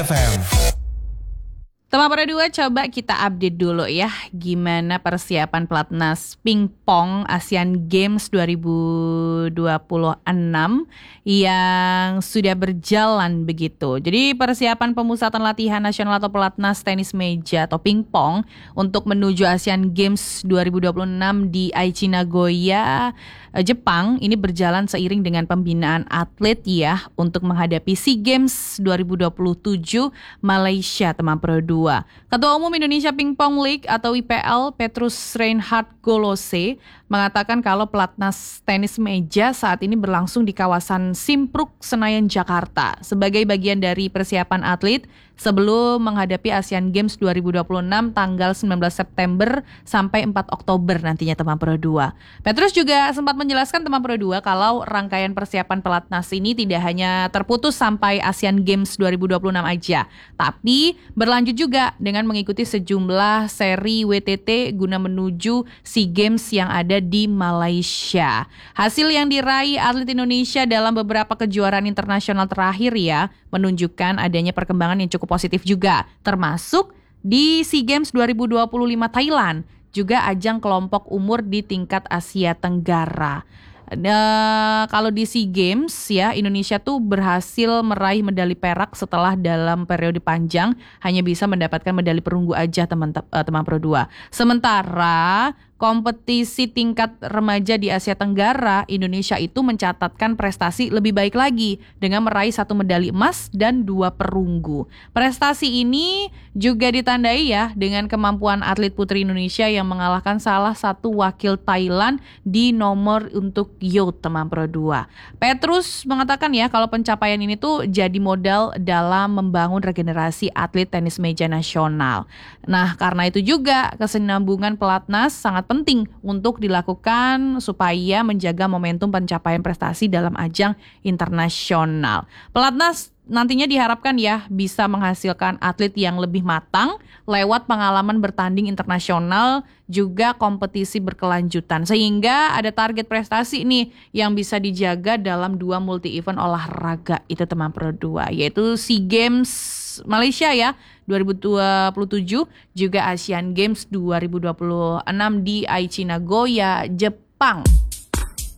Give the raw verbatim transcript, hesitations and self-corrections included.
F M. Teman Pro dua, coba kita update dulu ya gimana persiapan pelatnas pingpong Asian Games dua ribu dua puluh enam yang sudah berjalan begitu. Jadi persiapan pemusatan latihan nasional atau pelatnas tenis meja atau pingpong untuk menuju Asian Games dua ribu dua puluh enam di Aichi Nagoya, Jepang ini berjalan seiring dengan pembinaan atlet ya untuk menghadapi SEA Games dua ribu dua puluh tujuh Malaysia, teman Pro dua. Ketua Umum Indonesia Pingpong League atau I P L Petrus Reinhard Golose mengatakan kalau pelatnas tenis meja saat ini berlangsung di kawasan Simpruk, Senayan, Jakarta sebagai bagian dari persiapan atlet sebelum menghadapi Asian Games dua ribu dua puluh enam tanggal sembilan belas September sampai empat Oktober nantinya, teman Pro dua. Petrus juga sempat menjelaskan, teman Pro dua, kalau rangkaian persiapan pelatnas ini tidak hanya terputus sampai Asian Games dua ribu dua puluh enam aja, tapi berlanjut juga dengan mengikuti sejumlah seri W T T guna menuju SEA Games yang ada di Malaysia. Hasil yang diraih atlet Indonesia dalam beberapa kejuaraan internasional terakhir ya menunjukkan adanya perkembangan yang cukup positif juga, termasuk di SEA Games dua ribu dua puluh lima Thailand, juga ajang kelompok umur di tingkat Asia Tenggara. Nah, kalau di SEA Games ya Indonesia tuh berhasil meraih medali perak setelah dalam periode panjang hanya bisa mendapatkan medali perunggu aja, teman-teman Pro dua. Sementara kompetisi tingkat remaja di Asia Tenggara, Indonesia itu mencatatkan prestasi lebih baik lagi dengan meraih satu medali emas dan dua perunggu. Prestasi ini juga ditandai ya dengan kemampuan atlet putri Indonesia yang mengalahkan salah satu wakil Thailand di nomor untuk youth, teman Pro dua. Petrus mengatakan ya kalau pencapaian ini tuh jadi modal dalam membangun regenerasi atlet tenis meja nasional. Nah, karena itu juga kesinambungan pelatnas sangat penting untuk dilakukan supaya menjaga momentum pencapaian prestasi dalam ajang internasional. Pelatnas nantinya diharapkan ya bisa menghasilkan atlet yang lebih matang lewat pengalaman bertanding internasional juga kompetisi berkelanjutan, sehingga ada target prestasi nih yang bisa dijaga dalam dua multi event olahraga itu, teman Pro dua, yaitu SEA Games Malaysia ya dua ribu dua puluh tujuh, juga Asian Games dua ribu dua puluh enam di Aichi Nagoya, Jepang.